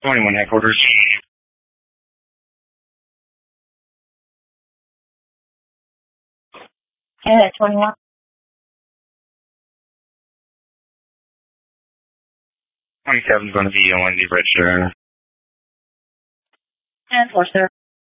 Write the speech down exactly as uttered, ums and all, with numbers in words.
twenty-one headquarters. Yeah, twenty-one. twenty-seven is going to be on Wednesday register. And four, sir.